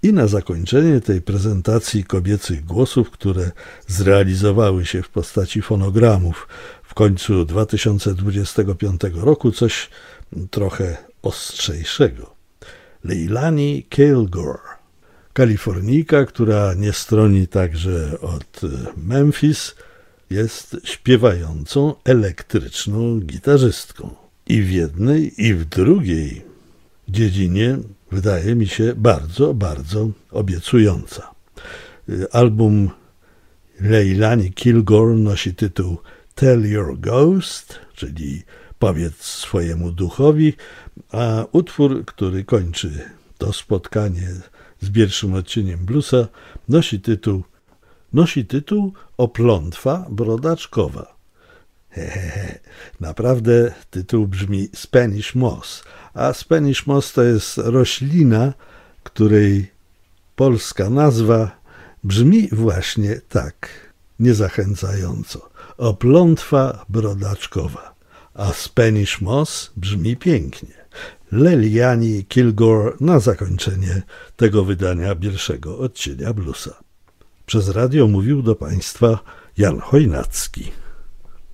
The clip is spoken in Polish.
I na zakończenie tej prezentacji kobiecych głosów, które zrealizowały się w postaci fonogramów w końcu 2025 roku, coś trochę ostrzejszego. Leilani Kilgore, Kalifornijka, która nie stroni także od Memphis, jest śpiewającą elektryczną gitarzystką. I w jednej, i w drugiej dziedzinie wydaje mi się bardzo, bardzo obiecująca. Album Leilani Kilgore nosi tytuł Tell Your Ghost, czyli Powiedz swojemu duchowi, a utwór, który kończy to spotkanie z pierwszym odcieniem bluesa, nosi tytuł Oplątwa brodaczkowa. Naprawdę tytuł brzmi Spanish Moss, a Spanish Moss to jest roślina, której polska nazwa brzmi właśnie tak, niezachęcająco. Oplątwa brodaczkowa, a Spanish Moss brzmi pięknie. Leilani Kilgore na zakończenie tego wydania pierwszego odcienia bluesa. Przez radio mówił do Państwa Jan Chojnacki.